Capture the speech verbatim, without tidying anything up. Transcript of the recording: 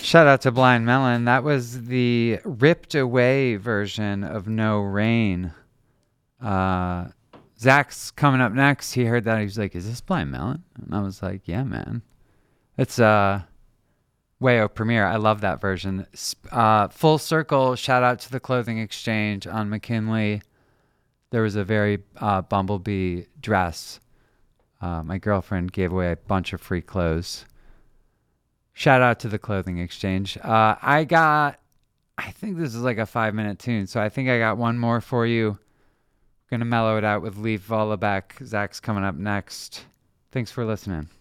Shout out to Blind Melon. That was the ripped away version of No Rain. Uh, Zach's coming up next. He heard that. He was like, is this Blind Melon? And I was like, yeah, man. It's uh, Wayo premiere. I love that version. Uh, full circle. Shout out to the Clothing Exchange on McKinley. There was a very uh, Bumblebee dress. Uh, my girlfriend gave away a bunch of free clothes. Shout out to the Clothing Exchange. Uh, I got, I think this is like a five minute tune. So I think I got one more for you. Gonna mellow it out with Leaf Volleback. Zach's coming up next. Thanks for listening.